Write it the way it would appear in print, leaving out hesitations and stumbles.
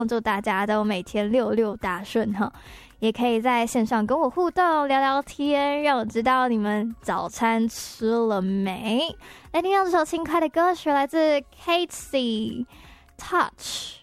祝大家都每天六六大顺哈，也可以在线上跟我互动聊聊天，让我知道你们早餐吃了没。来听到这首轻快的歌曲，来自 Casey Touch。